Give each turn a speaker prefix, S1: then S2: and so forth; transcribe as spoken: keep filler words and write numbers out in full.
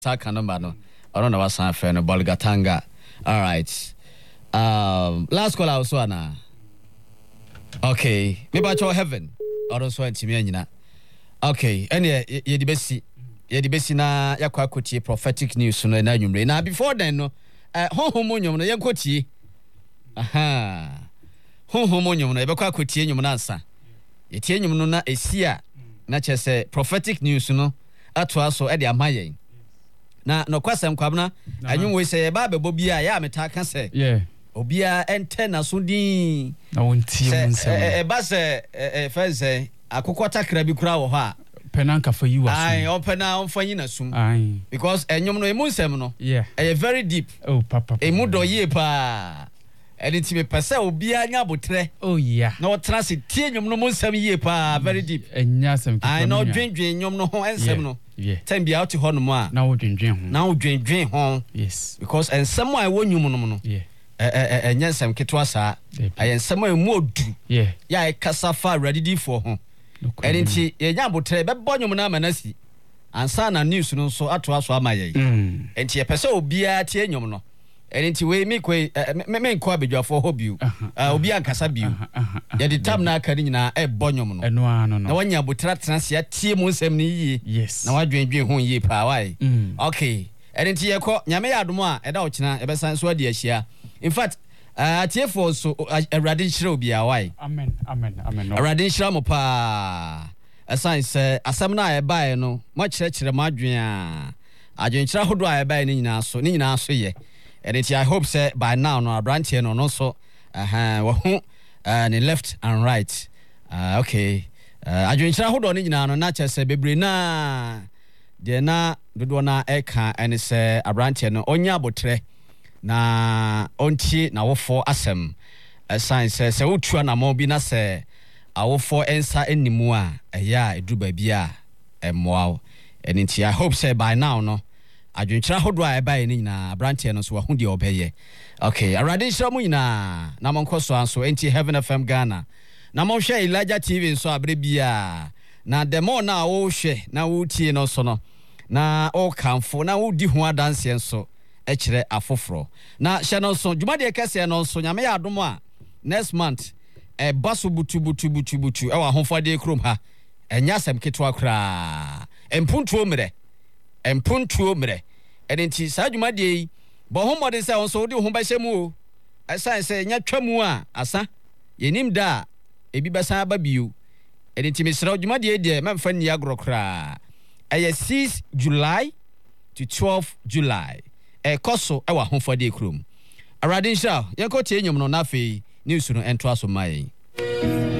S1: Saka number no. I don't know what's on friend Bolgatanga. All right. Um, last call also ana. Okay. Maybe I show heaven. I don't swear to me na. Okay. Any ye di besi. Ye di besi na yakwa kotie prophetic news no na nwumre. Na before then no, eh honhom nyom no ye kotie. Aha. Honhom nyom no ye bekwa kotie nyom na ansa. Ye tie nyom no na esia na chese prophetic news no ato aso e de amayen. Na no kwasem kwabna anwum we say ba bebo bia ya metaka say
S2: yeah
S1: obia ente na so din
S2: na wontie wonsem
S1: e ba say e fa say akokota kra bi kura wo ho a
S2: penanka for you aso
S1: ai o pena on fanyi na sum
S2: ai
S1: because enwum no emunsem no
S2: yeah
S1: e very deep
S2: oh papa
S1: emu do ye pa edi ti me pese obia nya botre
S2: oh yeah
S1: na o tra se tie enwum no munsem ye pa very deep
S2: enya sem
S1: kiko ai no dwendwen enwum no ho ensem no
S2: yeah
S1: time bia out ho no mo a
S2: na wo dwendwen ho
S1: na wo dwendwen ho
S2: yes
S1: because ensem a wo nwum no no
S2: yeah
S1: eh eh eh nyensem ketwa sa ayensem a mu odu
S2: yeah
S1: ya e kasa fa ready for ho enti ye nya botre be bonwum na manasi ansa na news no so ato aso amaye enti ye pese obia tie nwum no enti we mi kwe me me nko abedwafo ho biu obi ankasa biu ye de tam na aka ni nyina e bonwum no
S2: eno ano no
S1: na wanya botra transe ya tie mu nsem ni yie
S2: yes
S1: na wadwendwen ho yie pa wai okay enti ye ko nyame ya adom a eda ochina e besan so ade ahia in fact uh tie for so awrade nhire obi a wai
S2: amen amen amen
S1: awrade nhire mo pa asan se asem na e bae no mo kire kire ma adwen a adwen kire hodo a e bae ni nyina so ni nyina so ye and I hope say by now no branch here no so uh wo uh ni left and right uh okay uh adwenchira hodo ni nyina no na chese bebre na de na dodo na eka ene se abranche no onya abotre na onti na wofo asem assign se se wotua na mo bi na se awofo ensa enimu a eya edu ba bia emmoa and I hope say by now no adwenchira hodo a eba ni nyina branche no so wa hudi obeye okay arade nhira mu nyina na monkoso anso enti Heaven F M Ghana na monhwe Elijah T V so abre bia na demo na wo hwe na wo tie no so no na o kamfo na wo di ho adanse enso e kire afoforo na hye no so dwumade kese no so nyame ya adom a next month e baso butu butu butu butu e wa homfade krom ha enya sem ketwa kra empuntuo mre empuntuo mre edenti sa dwumade yi bo homode se onso de ho ba hyemu o asan se nya twamu a asa yenim da ebi besa ba biu edenti misra dwumade de memfa ni agrokra eye six July to twelve July e koso e wa homfade krom arade nsha yenko tie nyum no na fe news no ento aso mai